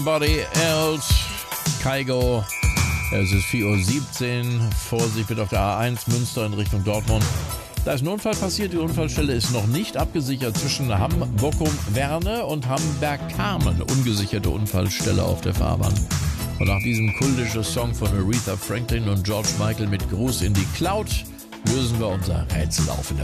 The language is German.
Body else. Kaigo. Es ist 4:17 Uhr. Vorsicht bitte auf der A1 Münster in Richtung Dortmund. Da ist ein Unfall passiert. Die Unfallstelle ist noch nicht abgesichert zwischen Hamm-Bockum-Werne und Hamberg-Kamen. Ungesicherte Unfallstelle auf der Fahrbahn. Und nach diesem kultischen Song von Aretha Franklin und George Michael mit Gruß in die Cloud lösen wir unser Rätsel auf in der